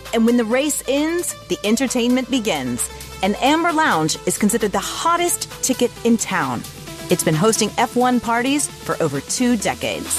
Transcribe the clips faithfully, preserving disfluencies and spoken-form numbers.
And when the race ends, the entertainment begins. And Amber Lounge is considered the hottest ticket in town. It's been hosting F one parties for over two decades.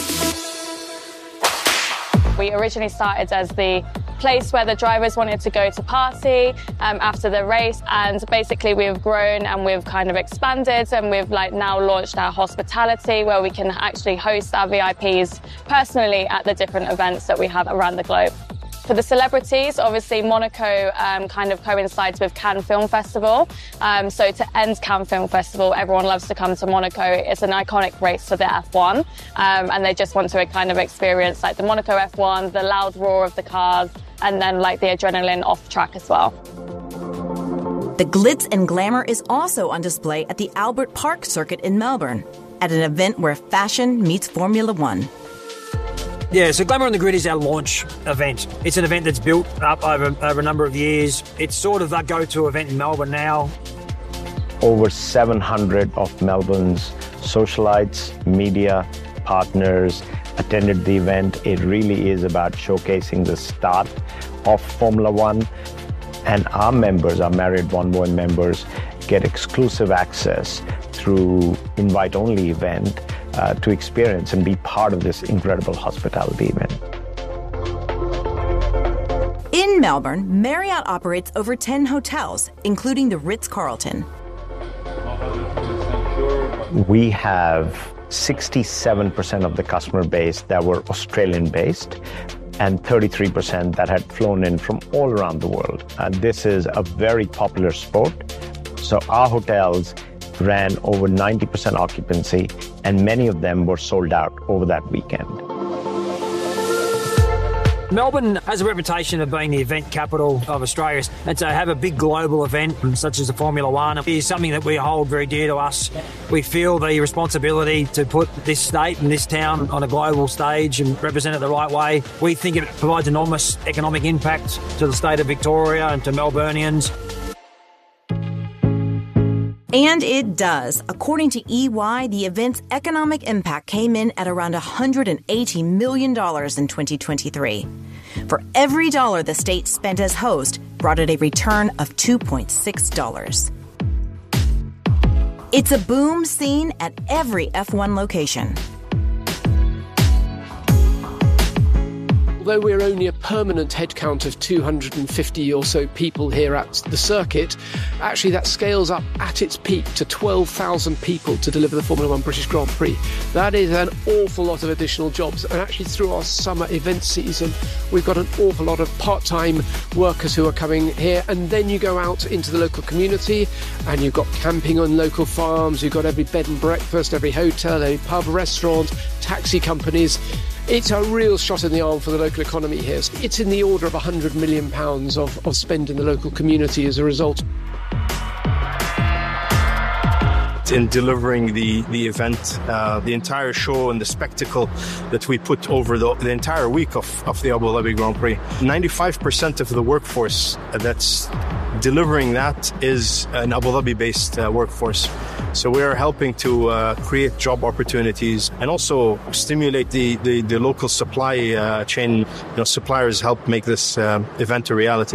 We originally started as the place where the drivers wanted to go to party um, after the race, and basically we've grown and we've kind of expanded, and we've like now launched our hospitality where we can actually host our V I Ps personally at the different events that we have around the globe. For the celebrities, obviously Monaco um, kind of coincides with Cannes Film Festival. Um, so to end Cannes Film Festival, everyone loves to come to Monaco. It's an iconic race for the F one. Um, and they just want to kind of experience like the Monaco F one, the loud roar of the cars, and then like the adrenaline off track as well. The glitz and glamour is also on display at the Albert Park circuit in Melbourne, at an event where fashion meets Formula One. Yeah, so Glamour on the Grid is our launch event. It's an event that's built up over, over a number of years. It's sort of that go-to event in Melbourne now. Over seven hundred of Melbourne's socialites, media, partners attended the event. It really is about showcasing the start of Formula One. And our members, our Marriott Bonvoy members, get exclusive access through invite-only event uh, to experience and be part of this incredible hospitality event. In Melbourne, Marriott operates over ten hotels, including the Ritz-Carlton. We have sixty-seven percent of the customer base that were Australian-based and thirty-three percent that had flown in from all around the world. And this is a very popular sport. So our hotels ran over ninety percent occupancy, and many of them were sold out over that weekend. Melbourne has a reputation of being the event capital of Australia, and to have a big global event such as the Formula One is something that we hold very dear to us. We feel the responsibility to put this state and this town on a global stage and represent it the right way. We think it provides enormous economic impact to the state of Victoria and to Melburnians. And it does. According to E Y, the event's economic impact came in at around one hundred eighty million dollars in twenty twenty-three. For every dollar the state spent as host, brought it a return of two point six dollars. It's a boom seen at every F one location. Although we're only a permanent headcount of two hundred fifty or so people here at the circuit, actually that scales up at its peak to twelve thousand people to deliver the Formula One British Grand Prix. That is an awful lot of additional jobs. And actually through our summer event season, we've got an awful lot of part-time workers who are coming here. And then you go out into the local community and you've got camping on local farms, you've got every bed and breakfast, every hotel, every pub, restaurant, taxi companies. It's a real shot in the arm for the local economy here. It's in the order of one hundred million pounds of, of spend in the local community as a result. In delivering the, the event, uh, the entire show and the spectacle that we put over the, the entire week of, of the Abu Dhabi Grand Prix. ninety-five percent of the workforce that's delivering that is an Abu Dhabi-based uh, workforce. So we're helping to uh, create job opportunities and also stimulate the, the, the local supply uh, chain. You know, suppliers help make this uh, event a reality.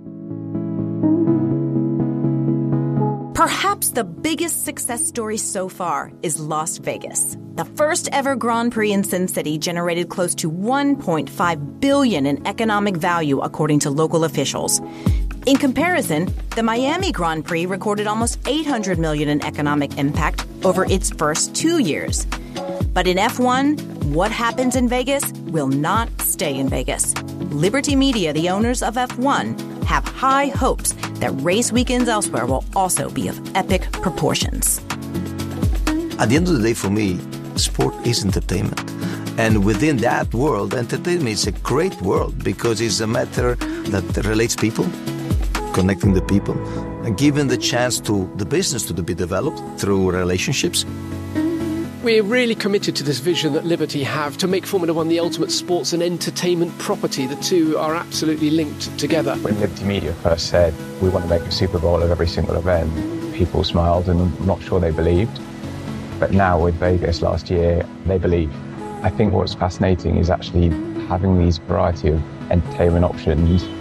Perhaps the biggest success story so far is Las Vegas. The first ever Grand Prix in Sin City generated close to one point five billion dollars in economic value, according to local officials. In comparison, the Miami Grand Prix recorded almost eight hundred million dollars in economic impact over its first two years. But in F one, what happens in Vegas will not stay in Vegas. Liberty Media, the owners of F one, have high hopes that race weekends elsewhere will also be of epic proportions. At the end of the day, for me, sport is entertainment. And within that world, entertainment is a great world because it's a matter that relates people, connecting the people, and giving the chance to the business to be developed through relationships. We're really committed to this vision that Liberty have to make Formula One the ultimate sports and entertainment property. The two are absolutely linked together. When Liberty Media first said we want to make a Super Bowl of every single event, people smiled and I'm not sure they believed. But now with Vegas last year, they believe. I think what's fascinating is actually having these variety of entertainment options